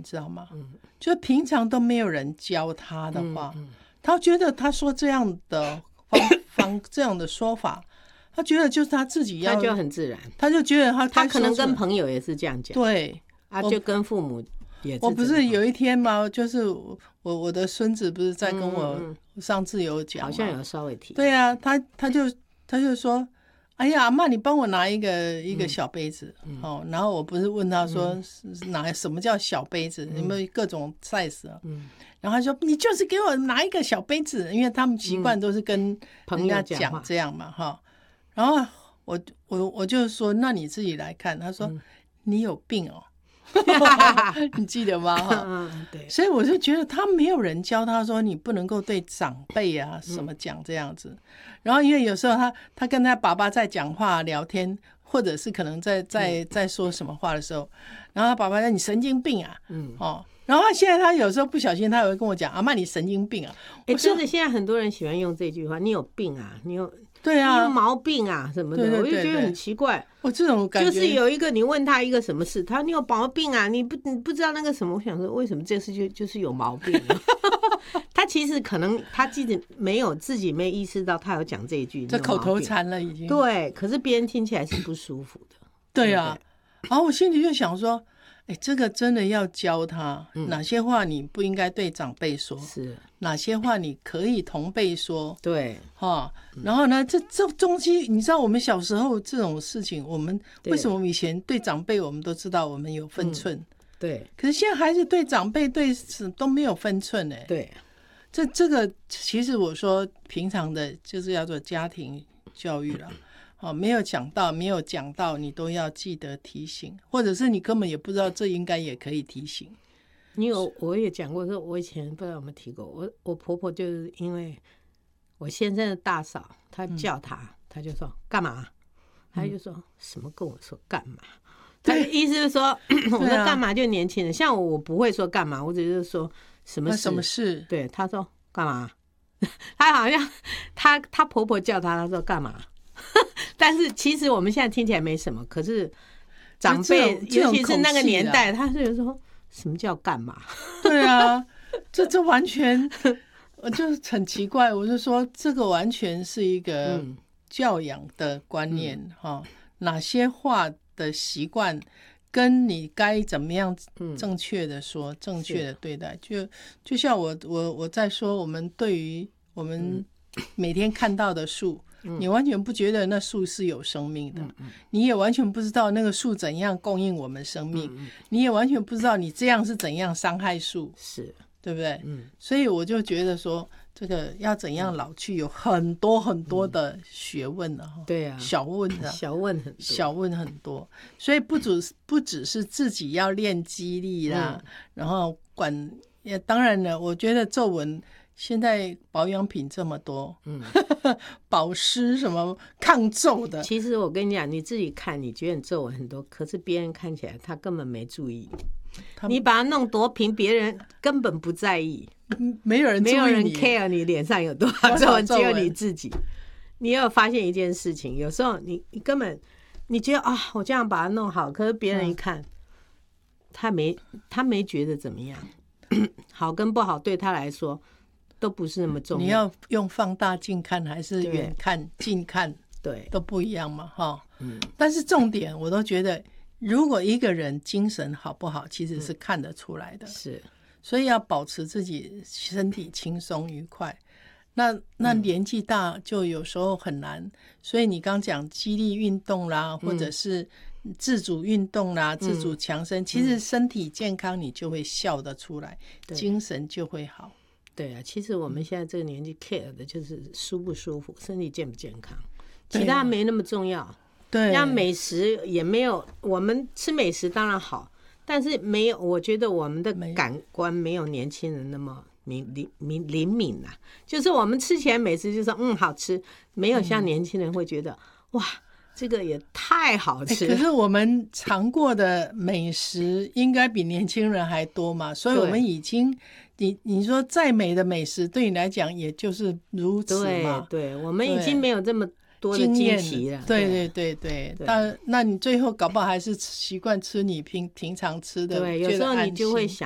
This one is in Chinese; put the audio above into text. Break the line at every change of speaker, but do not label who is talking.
知道吗？就平常都没有人教他的话，他觉得他说这样的这样的说法，他觉得就是他自己要，
他就很自然，
他就觉得
他可能跟朋友也是这样讲，
对
啊，就跟父母也是。
我不是有一天吗？就是我的孙子不是在跟我上次有讲，
好像有稍微提。
对啊，他就说，哎呀，阿嬷，你帮我拿一个小杯子，然后我不是问他说，什么叫小杯子？有没有各种 size 啊？然后他说，你就是给我拿一个小杯子，因为他们习惯都是跟人家讲这样嘛，哈。然后我就说，那你自己来看。他说，你有病哦。你记得吗？
对，
所以我就觉得他没有人教他说你不能够对长辈啊什么讲这样子。然后因为有时候他跟他爸爸在讲话聊天，或者是可能在说什么话的时候，然后他爸爸说你神经病啊，然后现在他有时候不小心他也会跟我讲，阿嬷你神经病啊。
真的现在很多人喜欢用这句话，你有病啊，
对啊，
你有毛病啊什么的。
对，
我就觉得很奇怪。
我这种感觉
就是有一个你问他一个什么事，他说你有毛病啊，你不知道那个什么。我想说为什么这事就是有毛病啊？他其实可能他自己没有意识到他有讲这一句，
这口头禅了已经。
对，可是别人听起来是不舒服的。
对啊，然后我心里就想说，这个真的要教他哪些话你不应该对长辈说，
是
哪些话你可以同辈说，
对
然后呢，这东西你知道，我们小时候这种事情，我们为什么我们以前对长辈我们都知道我们有分寸，
对，
可是现在孩子对长辈都没有分寸
对，
这个其实我说平常的就是叫做家庭教育了。没有讲到你都要记得提醒，或者是你根本也不知道这应该也可以提醒。
我也讲过，说我以前不知道有没有提过，我婆婆就是因为我先生的大嫂，她叫她就说干嘛，她就说什么跟我说干嘛，她的意思是说我说干嘛就年轻人，像我不会说干嘛，我只是说什么事，对，她说干嘛，她好像她婆婆叫她说干嘛。但是其实我们现在听起来没什么，可是长辈尤其是那个年代，他是说什么叫干嘛？
对啊，这完全就是很奇怪。我就说这个完全是一个教养的观念哪些话的习惯跟你该怎么样正确的说，正确的对待，就像我在说，我们对于我们每天看到的树。你完全不觉得那树是有生命的，你也完全不知道那个树怎样供应我们生命，你也完全不知道你这样是怎样伤害树，
是
对不对？所以我就觉得说，这个要怎样老去有很多很多的学问了，
对啊，
小问很多，所以不只是自己要练肌力啦，然后当然了，我觉得皱纹。现在保养品这么多，保湿什么抗皱的。
其实我跟你讲，你自己看，你觉得你皱纹很多，可是别人看起来他根本没注意。你把它弄多平，别人根本不在意，
没有人
care 你脸上有多少皱纹，只有你自己。你有发现一件事情，有时候你根本你觉得我这样把它弄好，可是别人一看，他没觉得怎么样，好跟不好对他来说。都不是那么重要，
你要用放大镜看还是远看近看，
对，
都不一样嘛，但是重点我都觉得，如果一个人精神好不好，其实是看得出来的，
是，
所以要保持自己身体轻松愉快。那年纪大就有时候很难，所以你刚讲肌力运动啦，或者是自主运动啦，自主强身，其实身体健康你就会笑得出来，精神就会好。
对啊，其实我们现在这个年纪 care 的就是舒不舒服，身体健不健康，其他没那么重要。
对，
像美食也没有，我们吃美食当然好，但是没有，我觉得我们的感官没有年轻人那么灵敏啊。就是我们吃起来美食就说好吃，没有像年轻人会觉得哇，这个也太好吃了。
可是我们尝过的美食应该比年轻人还多嘛，所以我们已经。你说再美的美食对你来讲也就是如此嘛，
对，我们已经没有这么多的惊奇了，
对，那你最后搞不好还是习惯吃你平常吃的，
对，有时候你就会想